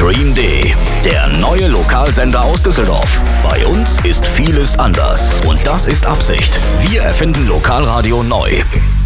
Stream D, der neue Lokalsender aus Düsseldorf. Bei uns ist vieles anders und das ist Absicht. Wir erfinden Lokalradio neu.